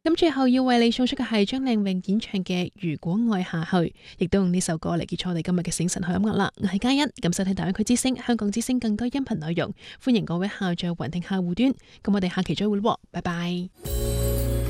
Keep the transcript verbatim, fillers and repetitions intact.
咁最後要為你送出嘅係張靚穎演唱嘅《如果愛下去》，亦都用呢首歌嚟結束我哋今日嘅醒神去音樂啦。我係嘉欣，咁收聽大灣區之聲、香港之聲更多音頻內容，歡迎各位下載雲聽客戶端。咁我哋下期再會喎，拜拜。